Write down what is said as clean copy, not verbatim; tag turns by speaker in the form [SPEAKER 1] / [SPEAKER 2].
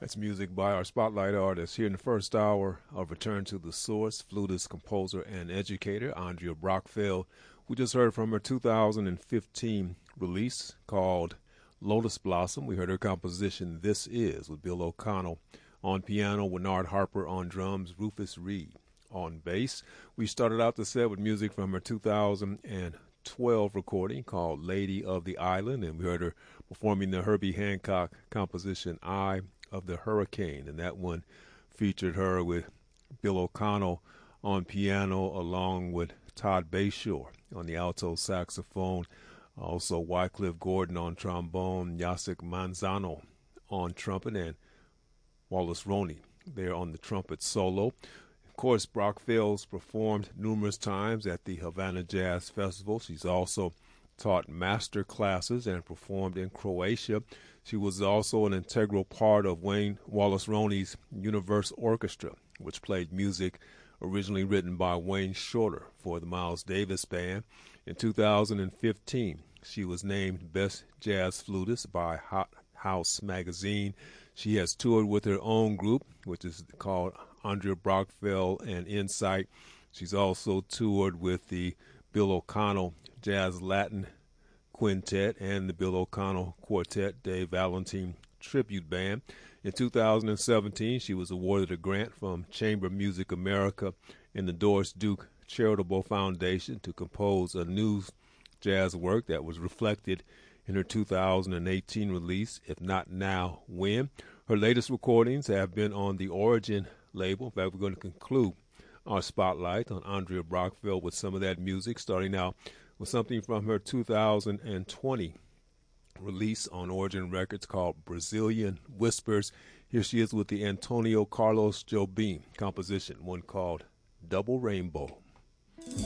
[SPEAKER 1] That's music by our spotlight artist here in the first hour of Return to the Source, flutist, composer, and educator Andrea Brockfeld. We just heard from her 2015 release called Lotus Blossom. We heard her composition This Is with Bill O'Connell on piano, Winnard Harper on drums, Rufus Reed on bass. We started out the set with music from her 2012 recording called Lady of the Island, and we heard her performing the Herbie Hancock composition Eye of the Hurricane, and that one featured her with Bill O'Connell on piano along with Todd Bayshore on the alto saxophone, also Wycliffe Gordon on trombone, Jacek Manzano on trumpet, and Wallace Roney there on the trumpet solo. Of course, Brockfeld's performed numerous times at the Havana Jazz Festival. She's also taught master classes and performed in Croatia. She was also an integral part of Wayne Wallace Roney's Universe Orchestra, which played music originally written by Wayne Shorter for the Miles Davis Band. In 2015, she was named Best Jazz Flutist by Hot House magazine. She has toured with her own group, which is called Andrea Brockfeld and Insight. She's also toured with the Bill O'Connell Jazz Latin Quintet and the Bill O'Connell Quartet, Dave Valentine Tribute Band. In 2017, she was awarded a grant from Chamber Music America and the Doris Duke Charitable Foundation to compose a new jazz work that was reflected in her 2018 release, If Not Now, When. Her latest recordings have been on the Origin label. In fact, we're going to conclude our spotlight on Andrea Brockfeld with some of that music, starting out with something from her 2020 release on Origin Records called Brazilian Whispers. Here she is with the Antonio Carlos Jobim composition, one called Double Rainbow.